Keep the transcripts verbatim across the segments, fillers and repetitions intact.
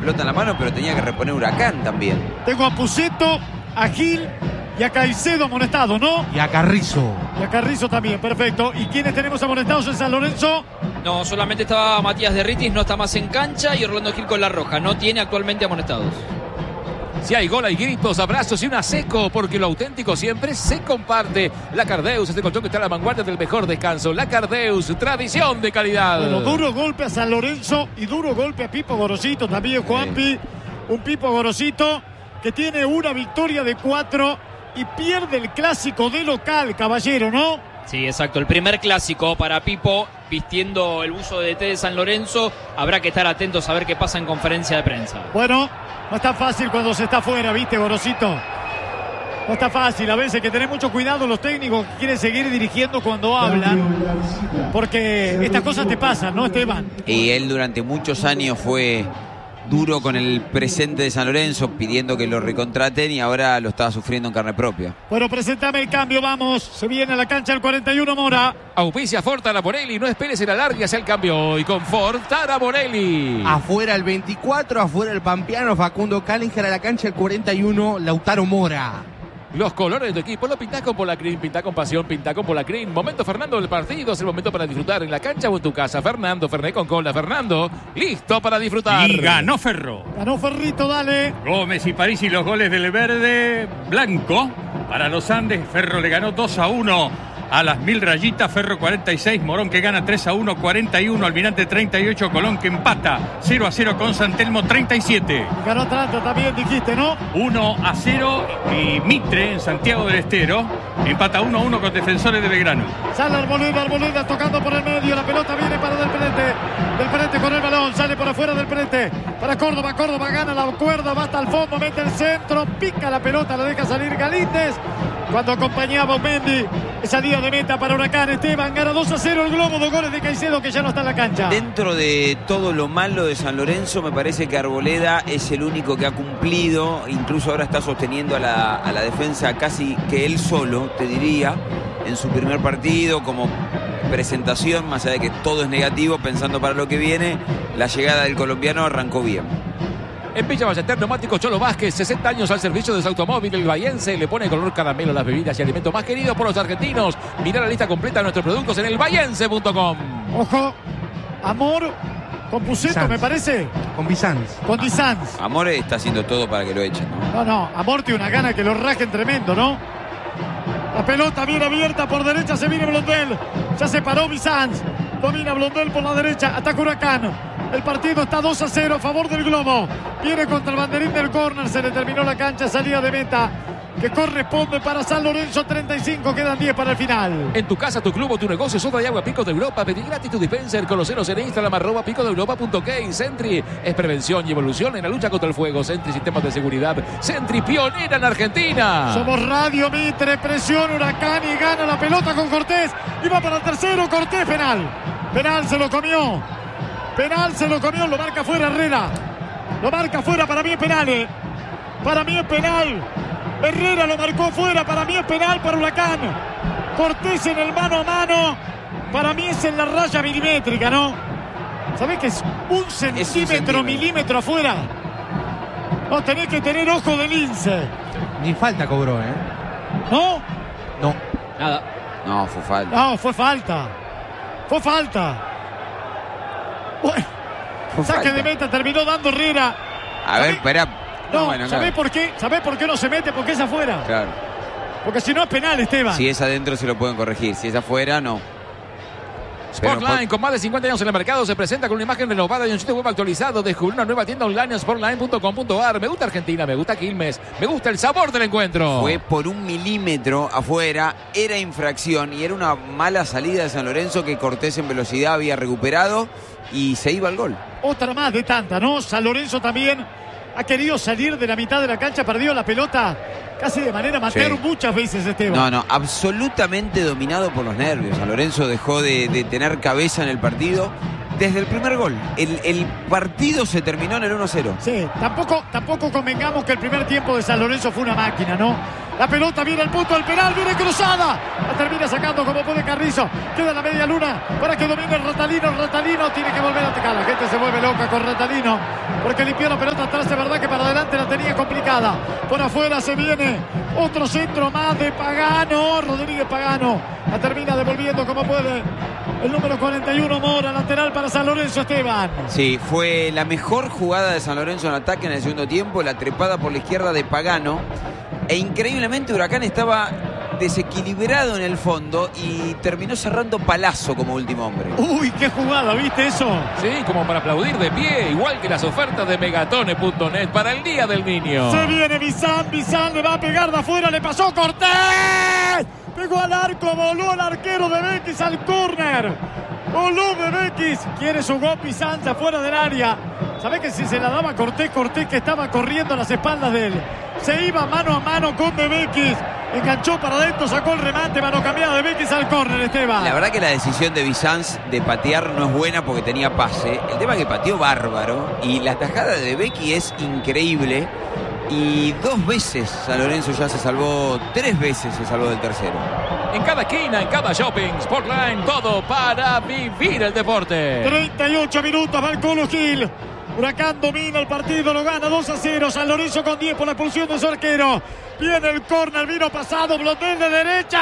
pelota en la mano, pero tenía que reponer Huracán también. Tengo a Pusetto, a Gil y a Caicedo amonestados, ¿no? Y a Carrizo. Y a Carrizo también, perfecto. ¿Y quiénes tenemos amonestados en San Lorenzo? No, solamente estaba Matías Derritis, no está más en cancha, y Orlando Gil con la roja. No tiene actualmente amonestados. Si hay gol, hay gritos, abrazos y una seco, porque lo auténtico siempre se comparte. La Cardeus, este colchón que está a la vanguardia del mejor descanso. La Cardeus, tradición de calidad. Bueno, duro golpe a San Lorenzo y duro golpe a Pipo Gorosito también, Juanpi. Un Pipo Gorosito que tiene una victoria de cuatro y pierde el clásico de local, caballero, ¿no? Sí, exacto. El primer clásico para Pipo, vistiendo el buzo de D T de San Lorenzo. Habrá que estar atentos a ver qué pasa en conferencia de prensa. Bueno, no es tan fácil cuando se está afuera, ¿viste, Gorosito? No está fácil. A veces hay que tener mucho cuidado los técnicos que quieren seguir dirigiendo cuando hablan. Porque estas cosas te pasan, ¿no, Esteban? Y él durante muchos años fue duro con el presente de San Lorenzo, pidiendo que lo recontraten, y ahora lo estaba sufriendo en carne propia. Bueno, presentame el cambio, vamos. Se viene a la cancha el cuarenta y uno, Mora. Auspicia Ford Taraborelli, no esperes el alargue hacia el cambio. Y con Ford Taraborelli. Afuera el veinticuatro, afuera el pampeano Facundo Callinger, a la cancha el cuarenta y uno, Lautaro Mora. Los colores de tu equipo lo pintás con Polacrin, pintá con pasión, pintá con Polacrin. Momento Fernando del partido, es el momento para disfrutar en la cancha o en tu casa. Fernando, Ferné con cola, Fernando, listo para disfrutar. Y ganó Ferro. Ganó Ferrito, dale. Gómez y París y los goles del verde blanco. Para los Andes, Ferro le ganó dos a uno a las Mil Rayitas. Ferro cuarenta y seis, Morón que gana tres a uno, cuarenta y uno, Almirante treinta y ocho, Colón que empata cero a cero con San Telmo treinta y siete. Ganó Atlanta también, dijiste, ¿no? uno a cero y Mitre en Santiago del Estero empata uno a uno con Defensores de Belgrano. Sale Arboleda, Arboleda tocando por el medio, la pelota viene para Del Prete, Del Prete con el balón, sale por afuera Del Prete, para Córdoba, Córdoba gana la cuerda, va hasta el fondo, mete el centro, pica la pelota, la deja salir Galíndez, cuando acompañaba a Mendy, salida de meta para Huracán. Esteban gana dos a cero el Globo, dos goles de Caicedo que ya no está en la cancha. Dentro de todo lo malo de San Lorenzo, me parece que Arboleda es el único que ha cumplido, incluso ahora está sosteniendo a la, a la defensa casi que él solo, te diría, en su primer partido, como presentación, más allá de que todo es negativo, pensando para lo que viene, la llegada del colombiano arrancó bien. En Villa Ballester, Neumáticos Cholo Vázquez, sesenta años al servicio de su automóvil. El bahiense le pone color caramelo a las bebidas y alimentos más queridos por los argentinos. Mirá la lista completa de nuestros productos en el bahiense punto com. Ojo, Amor con Pusetto, me parece. Con Bizanz. Con Bizanz. Amor está haciendo todo para que lo echen, ¿no? No, no, Amor tiene una gana que lo rajen tremendo, ¿no? La pelota bien abierta por derecha, se viene Blondel. Ya se paró Bizanz. Domina Blondel por la derecha, ataca Huracán. El partido está dos a cero a favor del Globo. Viene contra el banderín del córner. Se le terminó la cancha. Salida de meta que corresponde para San Lorenzo. treinta y cinco. Quedan diez para el final. En tu casa, tu club o tu negocio, soda y agua Pico de Europa. Pedí gratis tu dispenser. Conoceros en Instagram, arroba pico de europa punto key. Sentry es prevención y evolución en la lucha contra el fuego. Sentry, sistemas de seguridad. Sentry, pionera en Argentina. Somos Radio Mitre. Presión Huracán y gana la pelota con Cortés. Y va para el tercero. Cortés, penal. Penal, se lo comió. Penal, se lo comió, lo marca fuera Herrera. Lo marca fuera, para mí es penal. Eh. Para mí es penal. Herrera lo marcó fuera, para mí es penal para Huracán. Cortés en el mano a mano. Para mí es en la raya milimétrica, ¿no? ¿Sabés que es un centímetro, es un centímetro. milímetro afuera? No, tenés que tener ojo de lince. Ni falta cobró, ¿eh? ¿No? No. Nada. No, fue falta. No, fue falta. Fue falta. Bueno, Fue saque falta. de meta, terminó dando Herrera. A ver, espera. No, No, bueno, ¿sabés claro. por qué? ¿Sabés por qué no se mete? Porque es afuera. Claro. Porque si no es penal, Esteban. Si es adentro se lo pueden corregir. Si es afuera, no. Pero Sportline, por- con más de cincuenta años en el mercado, se presenta con una imagen renovada y un sitio web actualizado. Descubrí una nueva tienda online en sportline punto com punto ar. Me gusta Argentina, me gusta Quilmes, me gusta el sabor del encuentro. Fue por un milímetro afuera, era infracción y era una mala salida de San Lorenzo que Cortés en velocidad había recuperado y se iba al gol. Otra más de tanta, ¿no? San Lorenzo también ha querido salir de la mitad de la cancha, perdió la pelota casi de manera amateur Sí. muchas veces, Esteban. No, no, absolutamente dominado por los nervios. San Lorenzo dejó de, de tener cabeza en el partido desde el primer gol. El, el partido se terminó en el uno a cero. Sí, tampoco, tampoco convengamos que el primer tiempo de San Lorenzo fue una máquina, ¿no? La pelota viene al punto del penal, viene cruzada. La termina sacando como puede Carrizo. Queda en la media luna para que domine el Ratalino. El Ratalino tiene que volver a atacar. La gente se vuelve loca con Ratalino porque limpió la pelota atrás. Es verdad que para adelante la tenía complicada. Por afuera se viene otro centro más de Pagano. Rodríguez Pagano la termina devolviendo como puede el número cuarenta y uno, Mora, lateral para San Lorenzo. Esteban. Sí, fue la mejor jugada de San Lorenzo en ataque en el segundo tiempo. La trepada por la izquierda de Pagano. E increíblemente Huracán estaba desequilibrado en el fondo y terminó cerrando Palazzo como último hombre. Uy, qué jugada, ¿viste eso? Sí, como para aplaudir de pie, igual que las ofertas de megatone punto net para el Día del Niño. Se viene Bizán, Bizán le va a pegar de afuera, le pasó Cortés. Pegó al arco, voló al arquero de Bequis al córner. Voló de Bequis, quiere su gol Bizán afuera del área. ¿Sabés que si se la daba Cortés, Cortés que estaba corriendo a las espaldas de él? Se iba mano a mano con De Bequis. Enganchó para adentro, sacó el remate, mano cambiada de Bequis al córner, Esteban. La verdad que la decisión de Bizanz de patear no es buena porque tenía pase. El tema es que pateó bárbaro y la tajada de Bequis es increíble. Y dos veces San Lorenzo ya se salvó, tres veces se salvó del tercero. En cada esquina, en cada shopping, Sportline, todo para vivir el deporte. treinta y ocho minutos, va el Colo Gil. Huracán domina el partido, lo gana dos a cero. San Lorenzo con diez por la expulsión de su arquero. Viene el córner, vino pasado, Blondel de derecha.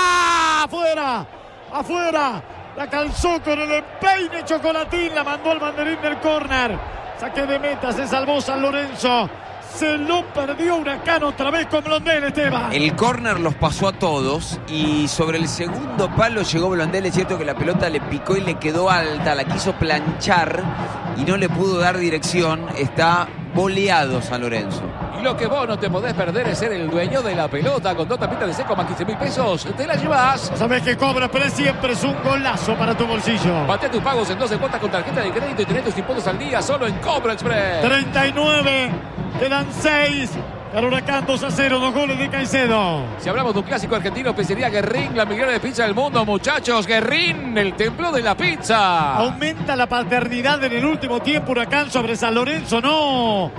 ¡Afuera! ¡Afuera! La calzó con el empeine chocolatín, la mandó al banderín del córner. Saque de meta, se salvó San Lorenzo. Se lo perdió Huracán otra vez con Blondel, Esteban. El córner los pasó a todos y sobre el segundo palo llegó Blondel. Es cierto que la pelota le picó y le quedó alta, la quiso planchar y no le pudo dar dirección. Está boleado San Lorenzo. Y lo que vos no te podés perder es ser el dueño de la pelota. Con dos tapitas de seco más quince mil pesos, te la llevas. Sabés que cobra, pero siempre es un golazo para tu bolsillo. Batea tus pagos en doce cuotas con tarjeta de crédito y tenés tus impuestos al día solo en Cobra Express. treinta y nueve, quedan seis. Al Huracán dos a cero, dos goles de Caicedo. Si hablamos de un clásico argentino, pizzería Guerrín, la mejor de pizza del mundo, muchachos. Guerrín, el templo de la pizza. Aumenta la paternidad en el último tiempo Huracán sobre San Lorenzo, no.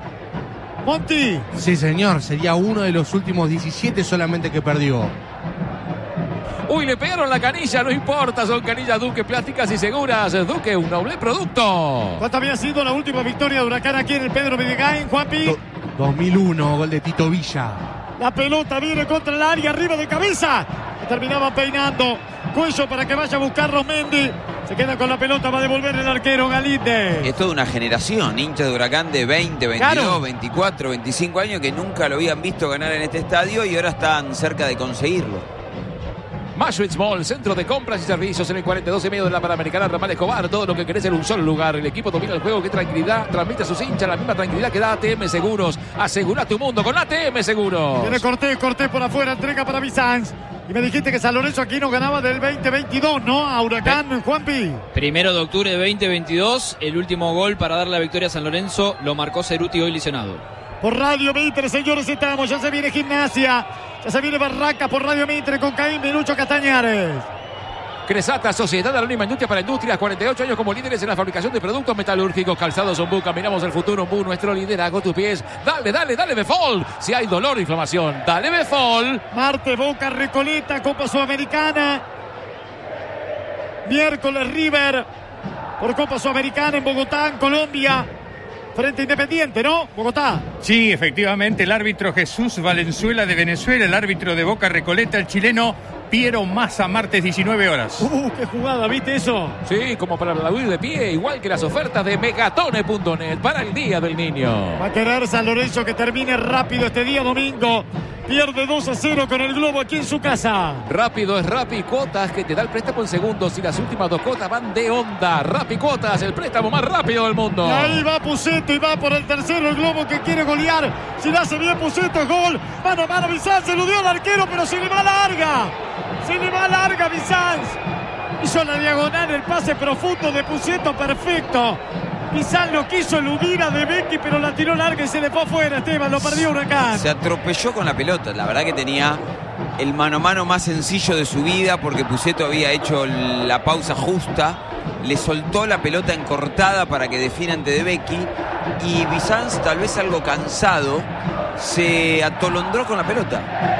Monti. Sí, señor, sería uno de los últimos diecisiete solamente que perdió. Uy, le pegaron la canilla, no importa, son canillas Duque, plásticas y seguras. Duque, un noble producto. ¿Cuánto había sido la última victoria de Huracán aquí en el Pedro Videgain, Juanpi? Do- dos mil uno, gol de Tito Villa. La pelota viene contra el área, arriba de cabeza. Terminaba peinando. Cuello para que vaya a buscar Rosmendi. Se queda con la pelota, va a devolver el arquero Galíndez. Es toda una generación, hinchas de Huracán de veinte, veintidós, Claro. veinticuatro, veinticinco años que nunca lo habían visto ganar en este estadio y ahora están cerca de conseguirlo. Mashwitz Mall, centro de compras y servicios en el cuarenta y dos y medio de la Panamericana Ramal Escobar. Todo lo que querés en un solo lugar. El equipo domina el juego. Qué tranquilidad transmite a sus hinchas. La misma tranquilidad que da A T M Seguros. Asegura tu mundo con A T M Seguros. Viene Cortés, Cortés por afuera, entrega para Bizanz. Y me dijiste que San Lorenzo aquí no ganaba del veinte veintidós, ¿no? A Huracán, Juanpi. Primero de octubre de veinte veintidós, el último gol para dar la victoria a San Lorenzo lo marcó Ceruti, hoy lesionado. Por Radio Mitre, señores, estamos. Ya se viene Gimnasia. Ya se viene Barraca por Radio Mitre con Caín y Lucho Castañares. Cresata, Sociedad Anónima Industria para Industrias, cuarenta y ocho años como líderes en la fabricación de productos metalúrgicos, calzados Ombú, caminamos el futuro Ombú, nuestro liderazgo, tus pies. Dale, dale, dale, Befol. Si hay dolor o inflamación, dale, Befol. Marte, Boca, Recoleta, Copa Sudamericana. Miércoles, River por Copa Sudamericana en Bogotá, en Colombia. Frente Independiente, ¿no? Bogotá. Sí, efectivamente, el árbitro Jesús Valenzuela de Venezuela, el árbitro de Boca Recoleta, el chileno Piero Massa, martes diecinueve horas. Uh, qué jugada, ¿viste eso? Sí, como para aplaudir de pie, igual que las ofertas de megatone punto net para el Día del Niño. Va a querer San Lorenzo que termine rápido este día domingo. Pierde dos a cero con el Globo aquí en su casa. Rápido es Rappi Cuotas, que te da el préstamo en segundos y las últimas dos cuotas van de onda. Rappi Cuotas, el préstamo más rápido del mundo. Y ahí va Puceto y va por el tercero el Globo que quiere golear. Si la hace bien Puceto es gol. Mano a mano Bizanz, se lo dio al arquero, pero se le va larga. Se le va larga Bizanz. Hizo la diagonal, el pase profundo de Puceto, perfecto. Bizanz lo quiso eludir a De Bequis, pero la tiró larga y se le fue afuera, Esteban, lo perdió Huracán. Se atropelló con la pelota. La verdad que tenía el mano a mano más sencillo de su vida porque Puceto había hecho la pausa justa le soltó la pelota encortada para que defina ante De Becchi, y Bizanz, tal vez algo cansado, se atolondró con la pelota.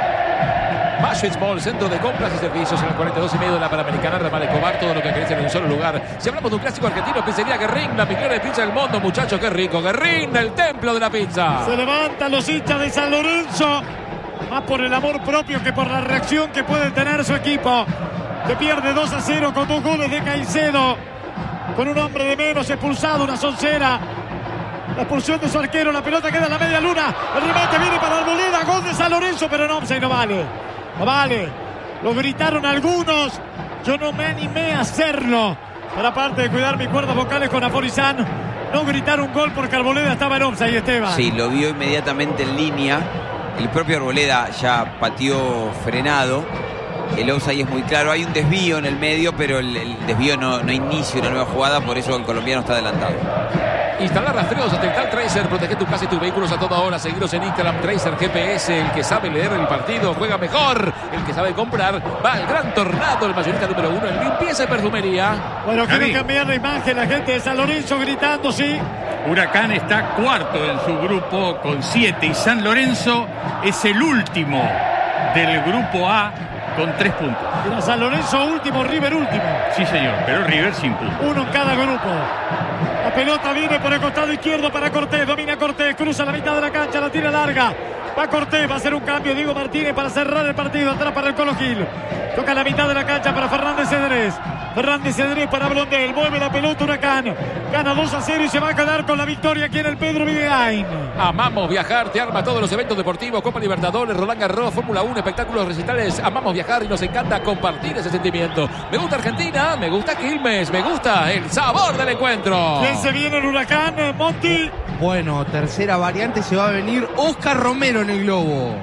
Mashwitz Mall, centro de compras y servicios en el cuarenta y dos y medio de la Panamericana. Ramal Escobar, todo lo que querés en un solo lugar. Si hablamos de un clásico argentino, pizzería Guerrín, la mejor pizza del mundo, muchachos, qué rico. Guerrín, el templo de la pizza. Se levantan los hinchas de San Lorenzo, más por el amor propio que por la reacción que puede tener su equipo, que pierde dos a cero con dos goles de Caicedo, con un hombre de menos expulsado, una soncera. La expulsión de su arquero, la pelota queda en la media luna, el remate viene para Arboleda, gol de San Lorenzo, pero no, no vale, no vale. Lo gritaron algunos, yo no me animé a hacerlo, para aparte de cuidar mis cuerdas vocales con Aforizán, no gritar un gol porque Arboleda estaba en offside, Esteban. Sí, lo vio inmediatamente en línea, el propio Arboleda ya pateó frenado. El offside es muy claro, hay un desvío en el medio, pero el, el desvío no, no inicia una nueva jugada, por eso el colombiano está adelantado. Instalar rastreos Atentral Tracer, protege tu casa y tus vehículos a toda hora. Seguiros en Instagram, Tracer G P S. El que sabe leer el partido juega mejor. El que sabe comprar va al Gran Tornado, el mayorista número uno en limpieza y perfumería. Bueno, quiere cambiar la imagen la gente de San Lorenzo gritando, sí. Huracán está cuarto en su grupo con siete y San Lorenzo es el último del grupo A con tres puntos. Mira, San Lorenzo último, River último. Sí, señor, pero River sin puntos. Uno en cada grupo. La pelota viene por el costado izquierdo para Cortés. Domina Cortés, cruza la mitad de la cancha, la tira larga. Va Cortés, va a hacer un cambio Diego Martínez para cerrar el partido. Atrás para el Colo Gil. Toca la mitad de la cancha para Fernández Cedrés. Fernández Cedrés para Blondel. Mueve la pelota Huracán. Gana dos a cero y se va a quedar con la victoria aquí en el Pedro Viveain. Amamos viajar, te arma todos los eventos deportivos, Copa Libertadores, Roland Garros, Fórmula uno, espectáculos, recitales. Amamos viajar y nos encanta compartir ese sentimiento. Me gusta Argentina, me gusta Quilmes, me gusta el sabor del encuentro. ¿Quién se viene el Huracán, Monti? Bueno, tercera variante, se va a venir Oscar Romero en el globo.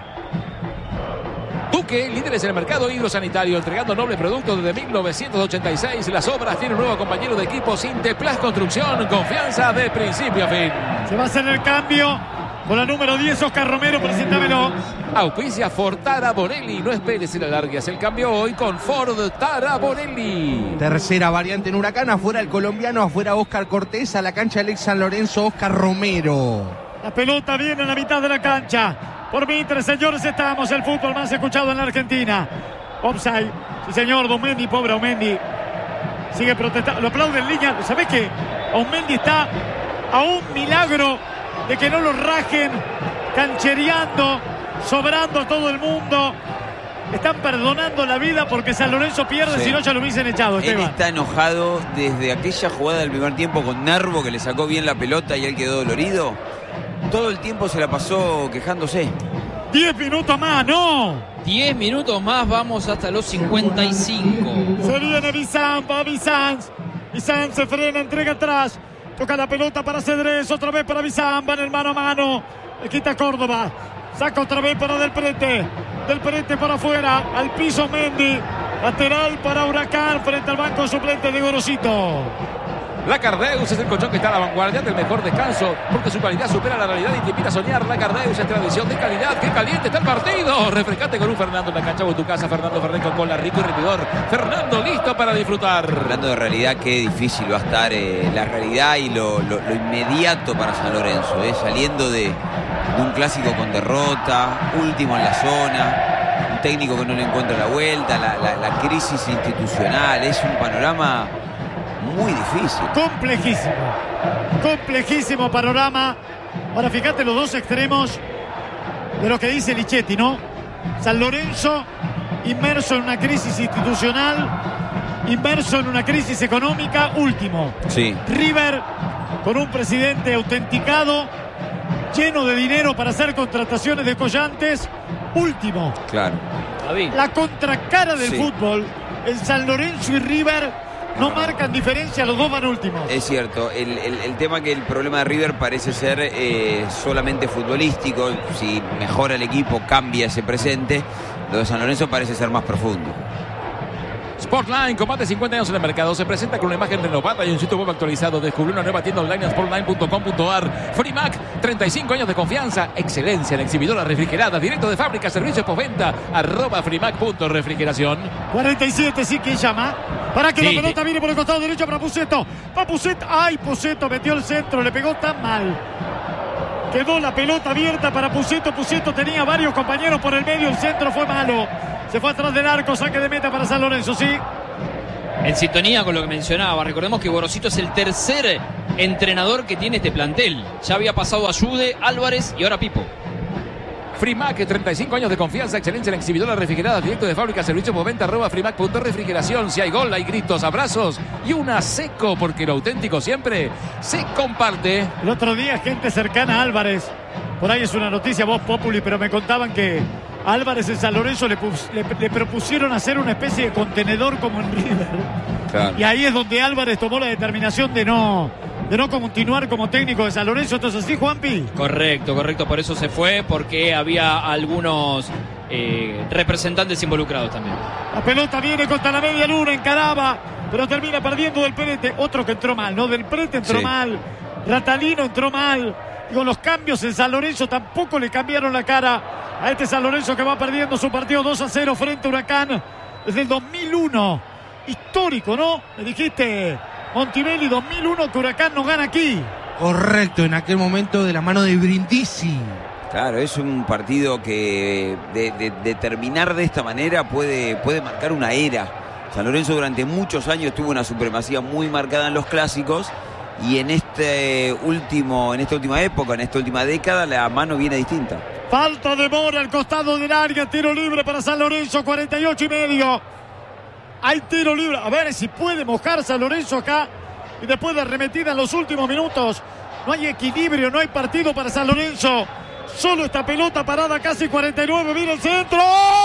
Duque, líderes en el mercado hidrosanitario, entregando nobles productos desde mil novecientos ochenta y seis. Las obras tienen un nuevo compañero de equipo, Sinteplas Construcción, confianza de principio a fin. Se va a hacer el cambio con la número diez, Oscar Romero, preséntamelo. Auspicia Ford Tarabonelli, no esperes y la largues el cambio hoy con Ford Tarabonelli. Tercera variante en Huracán, afuera el colombiano, afuera Oscar Cortés, a la cancha del ex San Lorenzo, Oscar Romero. La pelota viene en la mitad de la cancha. Por mientras, señores, estamos el fútbol más escuchado en la Argentina. Offside, sí señor, Aumendi, pobre Aumendi. Sigue protestando, lo aplaude en línea. ¿Sabés qué? Aumendi está a un milagro de que no lo rajen, canchereando, sobrando a todo el mundo. Están perdonando la vida porque San Lorenzo pierde, sí. Si no ya lo hubiesen echado, Él Esteban. está enojado desde aquella jugada del primer tiempo con Nervo, que le sacó bien la pelota y él quedó dolorido. Todo el tiempo se la pasó quejándose. Diez minutos más, no. Diez minutos más, vamos hasta los cincuenta y cinco. Se viene Bizanz, va Bizanz. Bizanz se frena, entrega atrás. Toca la pelota para Cedrés, otra vez para Bizanz, va en el mano a mano. Le quita Córdoba. Saca otra vez para Del Prete. Del Prete para afuera, al piso Mendy. Lateral para Huracán, frente al banco suplente de Gorosito. La Cardeus es el colchón que está a la vanguardia del mejor descanso, porque su calidad supera la realidad y te invita a soñar. La Cardeus es tradición de calidad. ¡Qué caliente está el partido! Refrescate con un Fernando en la cancha o en tu casa. Fernando Fernández con cola, rico y repidor. Fernando listo para disfrutar. Hablando de realidad, qué difícil va a estar eh, la realidad y lo, lo, lo inmediato para San Lorenzo, eh, saliendo de, de un clásico con derrota, último en la zona, un técnico que no le encuentra la vuelta, la, la, la crisis institucional. Es un panorama muy difícil. Complejísimo. Complejísimo panorama. Ahora fíjate los dos extremos de lo que dice Lichetti, ¿no? San Lorenzo inmerso en una crisis institucional, inmerso en una crisis económica, último. Sí. River con un presidente autenticado, lleno de dinero para hacer contrataciones de collantes, último. Claro. La contracara del Sí. fútbol, el San Lorenzo y River no marcan diferencia, los dos van últimos. Es cierto, el, el, el tema que el problema de River parece ser eh, solamente futbolístico. Si mejora el equipo, cambia ese presente. Lo de San Lorenzo parece ser más profundo. Sportline, combate cincuenta años en el mercado. Se presenta con una imagen renovada y un sitio web actualizado. Descubrió una nueva tienda online en sportline punto com punto ar. Frimac, treinta y cinco años de confianza, excelencia en exhibidoras refrigeradas, directo de fábrica, servicios postventa, arroba frimac punto refrigeración. cuarenta y siete, sí, que llama. Para que Sí, la pelota sí. viene por el costado derecho para Pusetto. Va Pusetto. Ay, Pusetto metió el centro. Le pegó tan mal. Quedó la pelota abierta para Pusetto. Pusetto tenía varios compañeros por el medio. El centro fue malo. Se fue atrás del arco. Saque de meta para San Lorenzo, sí. En sintonía con lo que mencionaba, recordemos que Gorosito es el tercer entrenador que tiene este plantel. Ya había pasado a Yude, Álvarez y ahora Pipo. Frimac, treinta y cinco años de confianza, excelencia en exhibidoras refrigeradas, directo de fábrica, servicio por venta, arroba frimac punto refrigeración. Si hay gol, hay gritos, abrazos y una seco, porque lo auténtico siempre se comparte. El otro día, gente cercana a Álvarez. Por ahí es una noticia, Voz Populi, pero me contaban que Álvarez en San Lorenzo le, pus, le, le propusieron hacer una especie de contenedor como en River. Claro. Y ahí es donde Álvarez tomó la determinación de no, de no continuar como técnico de San Lorenzo. Entonces, ¿sí, Juanpi? Correcto, correcto, por eso se fue, porque había algunos eh, representantes involucrados también. La pelota viene contra la media luna, encaraba, pero termina perdiendo Del Prete. Otro que entró mal, ¿no? Del Prete entró Sí. mal, Ratalino entró mal. Digo, los cambios en San Lorenzo tampoco le cambiaron la cara a este San Lorenzo que va perdiendo su partido dos a cero frente a Huracán desde el dos mil uno. Histórico, ¿no? Me dijiste, Montivelli, dos mil uno que Huracán no gana aquí. Correcto, en aquel momento de la mano de Brindisi. Claro, es un partido que de, de, de terminar de esta manera puede, puede marcar una era. San Lorenzo durante muchos años tuvo una supremacía muy marcada en los clásicos y en este último, en esta última época, en esta última década, la mano viene distinta. Falta de Mora al costado del área, tiro libre para San Lorenzo, cuarenta y ocho y medio. Hay tiro libre, a ver si puede mojar San Lorenzo acá. Y después de arremetida en los últimos minutos, no hay equilibrio, no hay partido para San Lorenzo. Solo esta pelota parada casi cuarenta y nueve, viene el centro.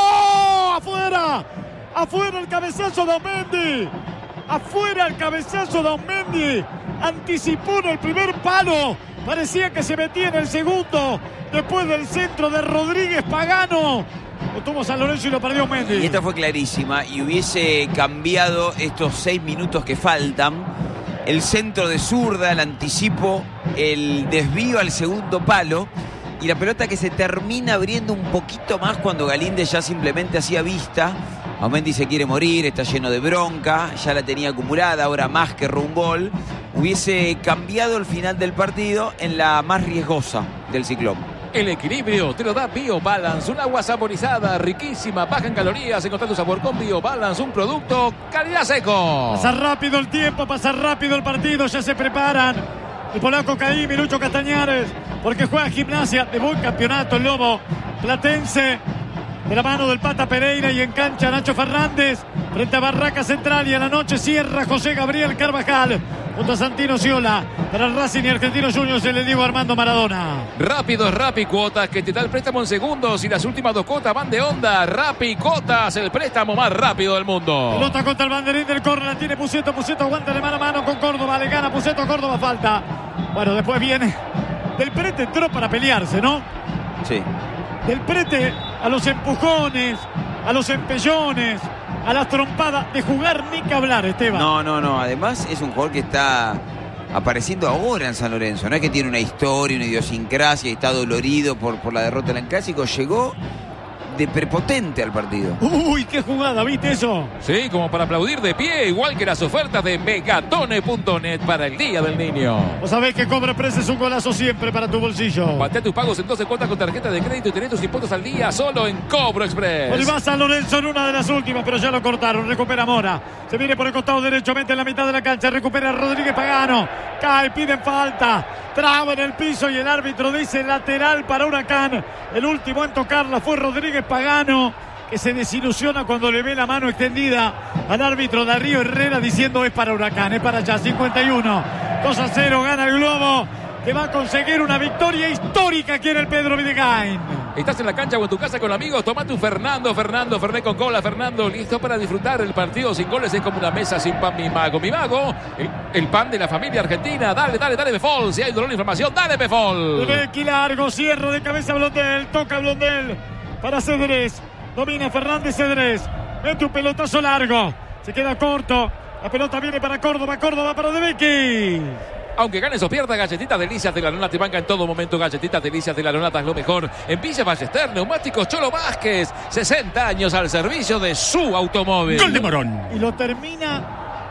¡Oh! ¡Afuera! ¡Afuera el cabezazo de Aumendi! ¡Afuera el cabezazo de Aumendi! Anticipó en el primer palo. Parecía que se metía en el segundo. Después del centro de Rodríguez Pagano. Lo tuvo San Lorenzo y lo perdió Aumendi. Y esta fue clarísima y hubiese cambiado estos seis minutos que faltan. El centro de zurda, el anticipo, el desvío al segundo palo y la pelota que se termina abriendo un poquito más cuando Galíndez ya simplemente hacía vista. Aumendi se quiere morir, está lleno de bronca, ya la tenía acumulada, ahora más que un gol. Hubiese cambiado el final del partido en la más riesgosa del Ciclón. El equilibrio te lo da BioBalance, un agua saborizada, riquísima, baja en calorías. Encontrá tu sabor con BioBalance, un producto calidad seco. Pasa rápido el tiempo, pasa rápido el partido, ya se preparan. El polaco Caín y Lucho Castañares, porque juega Gimnasia de buen campeonato el Lobo Platense. De la mano del Pata Pereira y en cancha Nacho Fernández frente a Barraca Central y a la noche cierra José Gabriel Carvajal junto a Santino Ciola. Para el Racing y Argentinos Juniors se le digo Armando Maradona. Rápido es Rappi Cuotas, que te da el préstamo en segundos y las últimas dos cuotas van de onda. Rappi Cuotas, el préstamo más rápido del mundo. Pelota contra el banderín del córner, la tiene Pusetto, Pusetto aguanta de mano a mano con Córdoba, le gana Pusetto, Córdoba falta. Bueno, después viene Del Prete, entró para pelearse, ¿no? Sí. Del Prete a los empujones, a los empellones, a las trompadas, de jugar ni que hablar, Esteban. No, no, no. Además es un jugador que está apareciendo ahora en San Lorenzo. No es que tiene una historia, una idiosincrasia y está dolorido por, por la derrota en el Clásico. Llegó de prepotente al partido. Uy, qué jugada, ¿viste eso? Sí, como para aplaudir de pie, igual que las ofertas de megatone punto net para el Día del Niño. Vos sabés que Cobre Press es un golazo siempre para tu bolsillo. Patea tus pagos en doce cuotas con tarjeta de crédito y tenés tus impuestos al día solo en Cobro Express. Bueno, y va San Lorenzo en una de las últimas, pero ya lo cortaron. Recupera Mora. Se viene por el costado derecho, mete en la mitad de la cancha. Recupera Rodríguez Pagano. Cae, piden falta. Traba en el piso y el árbitro dice lateral para Huracán. El último en tocarla fue Rodríguez Pagano, que se desilusiona cuando le ve la mano extendida al árbitro Darío Herrera diciendo es para Huracán, es para allá. cincuenta y uno, dos a cero, gana el Globo, que va a conseguir una victoria histórica aquí en el Pedro Videgain. Estás en la cancha o en tu casa con amigos, toma tu Fernando, Fernando, Fernet con cola, Fernando, listo para disfrutar el partido sin goles, es como una mesa sin pan, mi mago, mi mago, el, el pan de la familia argentina, dale, dale, dale, Befol, si hay dolor de información, dale, Befol. Becky largo, cierra de cabeza Blondel, toca Blondel para Cedrés, domina Fernández Cedrés, mete un pelotazo largo, se queda corto, la pelota viene para Córdoba, Córdoba para De Becky. Aunque ganes o pierdas, Galletitas Delicias de la Lona te banca en todo momento. Galletitas Delicias de la Lona es lo mejor. En Villa Ballester, Neumáticos Cholo Vázquez. sesenta años al servicio de su automóvil. Gol de Morón. Y lo termina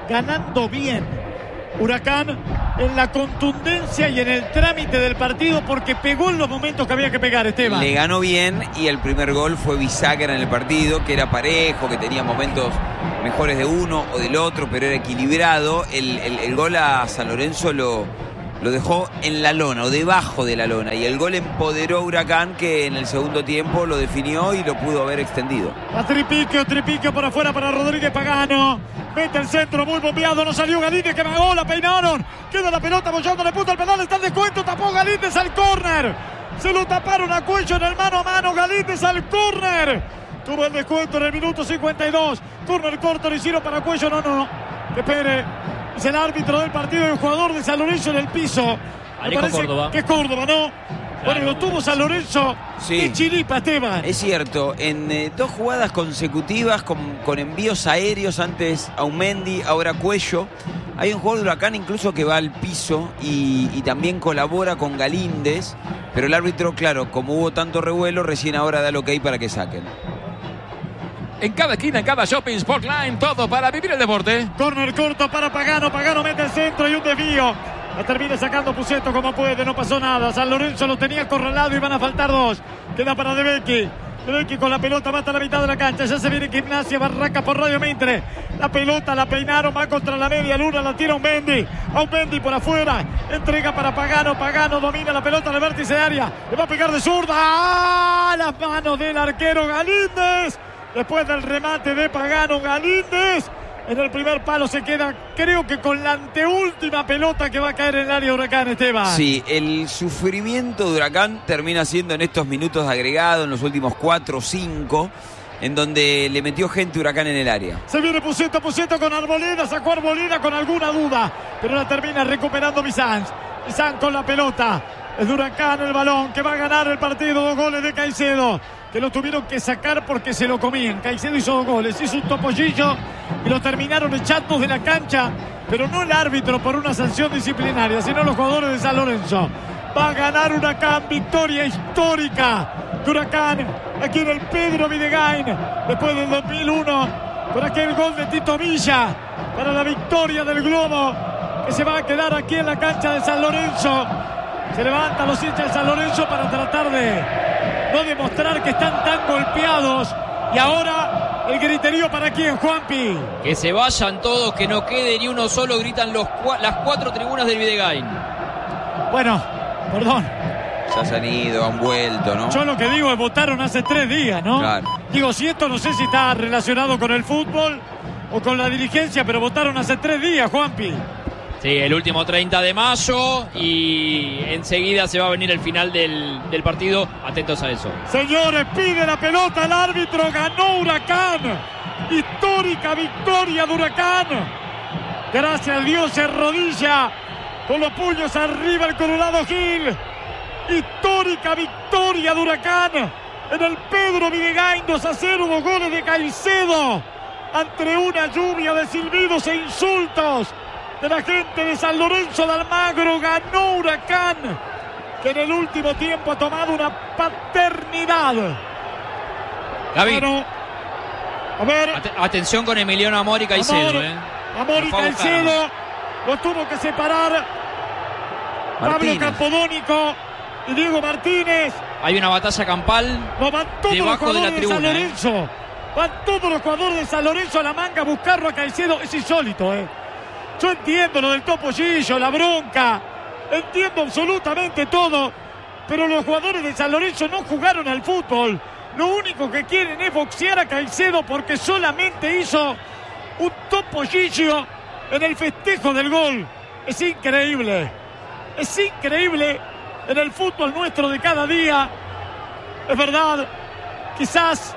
ganando bien. Huracán en la contundencia y en el trámite del partido, porque pegó en los momentos que había que pegar, Esteban. Le ganó bien y el primer gol fue bisagra en el partido, que era parejo, que tenía momentos mejores de uno o del otro, pero era equilibrado. El, el, el gol a San Lorenzo lo, lo dejó en la lona o debajo de la lona, y el gol empoderó a Huracán, que en el segundo tiempo lo definió y lo pudo haber extendido. A Tripiquio, Tripiquio por afuera para Rodríguez Pagano. Mete el centro, muy bombeado, no salió Galíndez, que magó, la peinaron. Queda la pelota, Bollando le puso el penal, está el descuento, tapó Galíndez al córner. Se lo taparon a Cuello en el mano a mano, Galíndez al córner. Tuvo el descuento en el minuto cincuenta y dos. Córner corto, lo hicieron para Cuello, no, no, no. Que espere. Es el árbitro del partido y el jugador de San Lorenzo en el piso. Me Alejo parece Córdoba. que es Córdoba, ¿no? Bueno, lo tuvo San Lorenzo. Sí. Y chiripa, Esteban. Es cierto, en eh, dos jugadas consecutivas con, con envíos aéreos, antes Aumendi, ahora Cuello. Hay un jugador de Huracán incluso que va al piso y, y también colabora con Galíndez, pero el árbitro, claro, como hubo tanto revuelo, recién ahora da el ok para que saquen. En cada esquina, en cada shopping, Sportline, todo para vivir el deporte. Corner corto para Pagano. Pagano mete el centro y un desvío. La termina sacando Puceto como puede, no pasó nada. San Lorenzo lo tenía acorralado y van a faltar dos. Queda para De Becchi. De Becchi con la pelota va hasta la mitad de la cancha. Ya se viene Gimnasia Barraca por Radio Mitre. La pelota la peinaron, va contra la media luna, la tira Aumendi. Aumendi por afuera. Entrega para Pagano. Pagano domina la pelota en el vértice de área. Le va a pegar de zurda. ¡Ah! Las manos del arquero Galíndez. Después del remate de Pagano, Galíndez en el primer palo se queda, creo que con la anteúltima pelota que va a caer en el área de Huracán, Esteban. Sí, el sufrimiento de Huracán termina siendo en estos minutos de agregado, en los últimos cuatro o cinco, en donde le metió gente Huracán en el área. Se viene Puceto, Puceto con Arboleda, sacó Arboleda con alguna duda, pero la termina recuperando Bizanz. Bizanz con la pelota. Es de Huracán el balón, que va a ganar el partido. Dos goles de Caicedo, que lo tuvieron que sacar porque se lo comían. Caicedo hizo dos goles, hizo un topollillo y lo terminaron echando de la cancha, pero no el árbitro por una sanción disciplinaria, sino los jugadores de San Lorenzo. Va a ganar Huracán, victoria histórica de Huracán aquí en el Pedro Videgain, después del dos mil uno, por aquel gol de Tito Villa para la victoria del Globo, que se va a quedar aquí en la cancha de San Lorenzo. Se levantan los hinchas de San Lorenzo para tratar de no demostrar que están tan golpeados. Y ahora el griterío para quién, Juanpi. Que se vayan todos, que no quede ni uno solo, gritan los, las cuatro tribunas del Videgain. Bueno, perdón. Ya se han ido, han vuelto, ¿no? Yo lo que digo es votaron hace tres días, ¿no? Claro. Digo, si esto no sé si está relacionado con el fútbol o con la dirigencia, pero votaron hace tres días, Juanpi. Sí, el último treinta de mayo y enseguida se va a venir el final del, del partido. Atentos a eso. Señores, pide la pelota el árbitro. Ganó Huracán. Histórica victoria de Huracán. Gracias a Dios se arrodilla con los puños arriba el Colorado Gil. Histórica victoria de Huracán en el Pedro Videgain. Dos a cero, dos goles de Caicedo ante una lluvia de silbidos e insultos de la gente de San Lorenzo de Almagro. Ganó Huracán, que en el último tiempo ha tomado una paternidad. Gaby, bueno, a ver, at- atención con Emiliano Amor y Caicedo. Amor, eh. Amor y Lo fue a buscar, Caicedo lo tuvo que separar Martínez. Pablo Campodónico y Diego Martínez. Hay una batalla campal. No, van todos los Debajo de la jugadores de, tribuna, San Lorenzo. Van todos los jugadores de San Lorenzo a la manga a buscarlo a Caicedo. Es insólito, ¿eh? Yo entiendo lo del topollillo, la bronca. Entiendo absolutamente todo. Pero los jugadores de San Lorenzo no jugaron al fútbol. Lo único que quieren es boxear a Caicedo porque solamente hizo un topollillo en el festejo del gol. Es increíble. Es increíble en el fútbol nuestro de cada día. Es verdad, quizás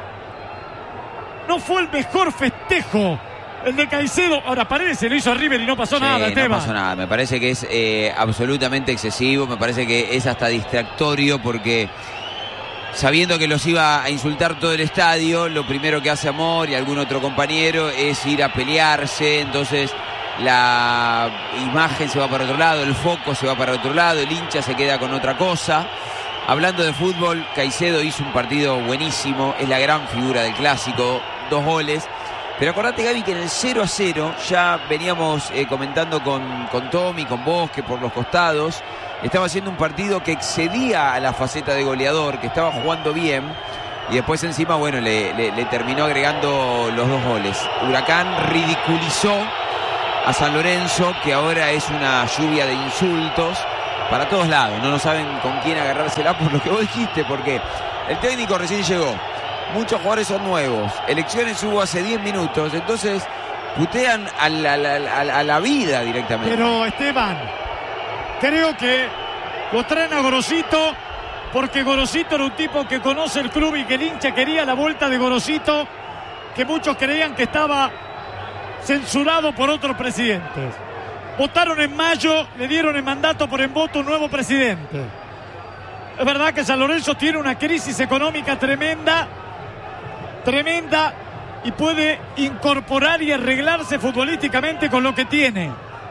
no fue el mejor festejo el de Caicedo. Ahora Paredes se lo hizo a River y no pasó Sí, nada, Esteban. no pasó nada. Me parece que es eh, absolutamente excesivo. Me parece que es hasta distractorio porque, sabiendo que los iba a insultar todo el estadio, lo primero que hace Amor y algún otro compañero es ir a pelearse. Entonces la imagen se va para otro lado, el foco se va para otro lado, el hincha se queda con otra cosa. Hablando de fútbol, Caicedo hizo un partido buenísimo, es la gran figura del clásico, dos goles. Pero acordate, Gaby, que en el cero a cero ya veníamos eh, comentando con, con Tommy, con vos, que por los costados estaba haciendo un partido que excedía a la faceta de goleador, que estaba jugando bien, y después encima, bueno, le, le, le terminó agregando los dos goles. Huracán ridiculizó a San Lorenzo, que ahora es una lluvia de insultos para todos lados. No, no saben con quién agarrársela por lo que vos dijiste, porque el técnico recién llegó. Muchos jugadores son nuevos. Elecciones hubo hace diez minutos. Entonces putean a la, a la, a la vida directamente. Pero Esteban, creo que lo traen a Gorosito porque Gorosito era un tipo que conoce el club y que el hincha quería la vuelta de Gorosito, que muchos creían que estaba censurado por otros presidentes. Votaron en mayo, le dieron el mandato por en voto un nuevo presidente. Es verdad que San Lorenzo tiene una crisis económica tremenda, tremenda, y puede incorporar y arreglarse futbolísticamente con lo que tiene.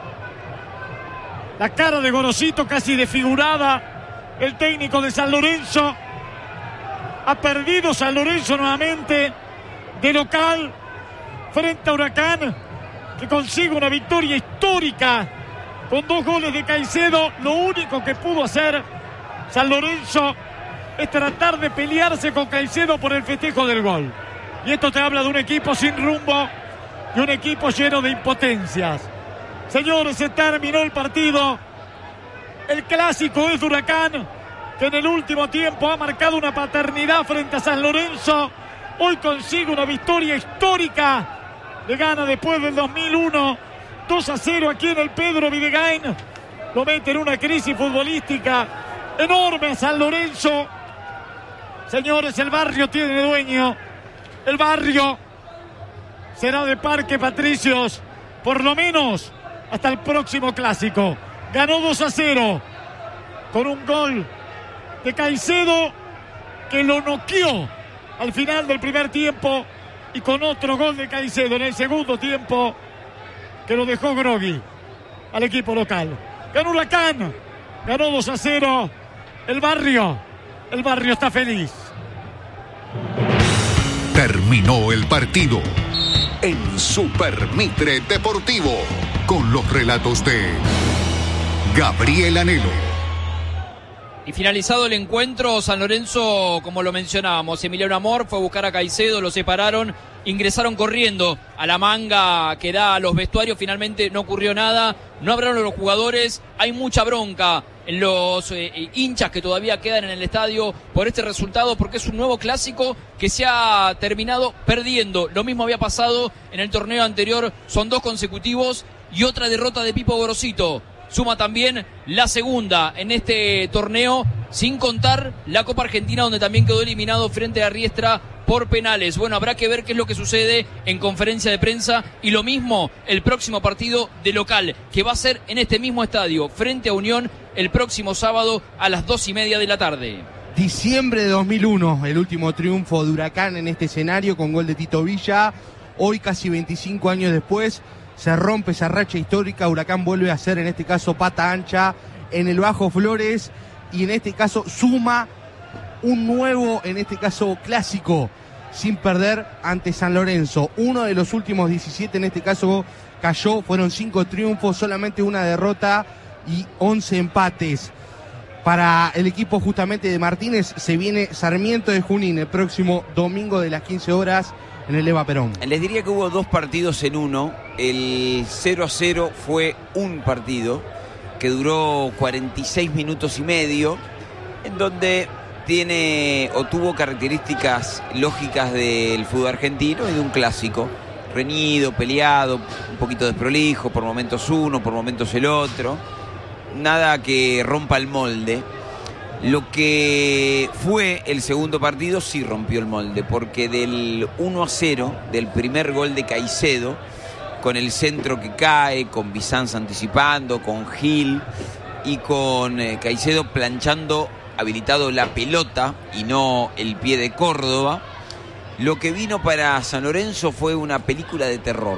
La cara de Gorosito casi desfigurada, el técnico de San Lorenzo. Ha perdido San Lorenzo nuevamente de local frente a Huracán, que consigue una victoria histórica con dos goles de Caicedo. Lo único que pudo hacer San Lorenzo es tratar de pelearse con Caicedo por el festejo del gol. Y esto te habla de un equipo sin rumbo y un equipo lleno de impotencias. Señores, se terminó el partido. El clásico es de Huracán, que en el último tiempo ha marcado una paternidad frente a San Lorenzo. Hoy consigue una victoria histórica. Le gana después del dos mil uno dos a cero aquí en el Pedro Videgain. Lo mete en una crisis futbolística enorme a San Lorenzo. Señores, el barrio tiene dueño. El barrio será de Parque Patricios, por lo menos hasta el próximo clásico. Ganó dos a cero con un gol de Caicedo que lo noqueó al final del primer tiempo, y con otro gol de Caicedo en el segundo tiempo que lo dejó groggy al equipo local. Ganó Huracán, ganó dos a cero. El barrio, el barrio está feliz. Terminó el partido en Super Mitre Deportivo con los relatos de Gabriel Anhelo. Y finalizado el encuentro, San Lorenzo, como lo mencionábamos, Emiliano Amor fue a buscar a Caicedo, lo separaron, ingresaron corriendo a la manga que da a los vestuarios. Finalmente no ocurrió nada, no hablaron los jugadores, hay mucha bronca en los eh, hinchas que todavía quedan en el estadio por este resultado, porque es un nuevo clásico que se ha terminado perdiendo. Lo mismo había pasado en el torneo anterior, son dos consecutivos y otra derrota de Pipo Gorosito. Suma también la segunda en este torneo, sin contar la Copa Argentina, donde también quedó eliminado frente a Riestra por penales. Bueno, habrá que ver qué es lo que sucede en conferencia de prensa, y lo mismo el próximo partido de local, que va a ser en este mismo estadio, frente a Unión, el próximo sábado a las dos y media de la tarde. Diciembre de dos mil uno, el último triunfo de Huracán en este escenario con gol de Tito Villa. Hoy, casi veinticinco años después, se rompe esa racha histórica. Huracán vuelve a ser, en este caso, pata ancha en el Bajo Flores, y en este caso suma un nuevo, en este caso clásico, sin perder ante San Lorenzo. Uno de los últimos diecisiete, en este caso, cayó. Fueron cinco triunfos, solamente una derrota y once empates. Para el equipo justamente de Martínez se viene Sarmiento de Junín el próximo domingo de las quince horas en el Eva Perón. Les diría que hubo dos partidos en uno. El cero a cero fue un partido que duró cuarenta y seis minutos y medio, en donde tiene o tuvo características lógicas del fútbol argentino y de un clásico. Reñido, peleado, un poquito desprolijo, por momentos uno, por momentos el otro. Nada que rompa el molde. Lo que fue el segundo partido sí rompió el molde, porque del uno a cero, del primer gol de Caicedo, con el centro que cae, con Bizanz anticipando, con Gil y con eh, Caicedo planchando, habilitado la pelota y no el pie de Córdoba, lo que vino para San Lorenzo fue una película de terror,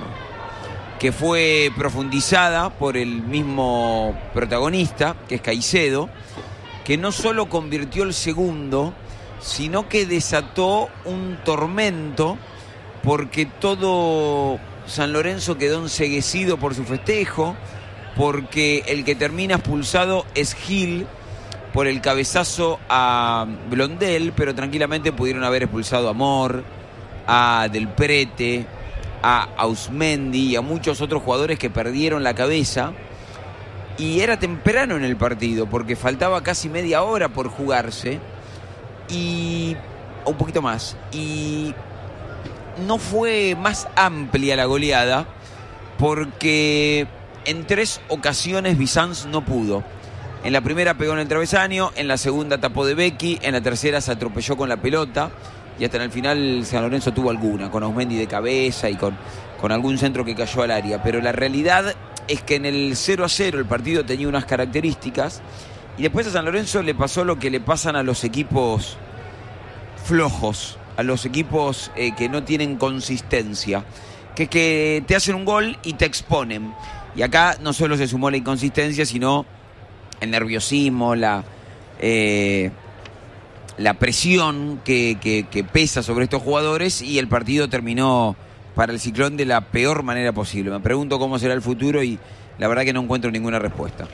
que fue profundizada por el mismo protagonista, que es Caicedo, que no solo convirtió el segundo, sino que desató un tormento, porque todo San Lorenzo quedó enceguecido por su festejo, porque el que termina expulsado es Gil por el cabezazo a Blondel, pero tranquilamente pudieron haber expulsado a Mor, a Del Prete, a Ausmendi y a muchos otros jugadores que perdieron la cabeza. Y era temprano en el partido, porque faltaba casi media hora por jugarse, y un poquito más. Y no fue más amplia la goleada, porque en tres ocasiones Bizanz no pudo. En la primera pegó en el travesaño, en la segunda tapó de Becky, en la tercera se atropelló con la pelota, y hasta en el final San Lorenzo tuvo alguna, con Ausmendi de cabeza y con, con algún centro que cayó al área. Pero la realidad es que en el cero a cero el partido tenía unas características, y después a San Lorenzo le pasó lo que le pasan a los equipos flojos, a los equipos eh, que no tienen consistencia, que es que te hacen un gol y te exponen. Y acá no solo se sumó la inconsistencia, sino el nerviosismo, la, eh, la presión que, que, que pesa sobre estos jugadores, y el partido terminó para el Ciclón de la peor manera posible. Me pregunto cómo será el futuro y la verdad que no encuentro ninguna respuesta.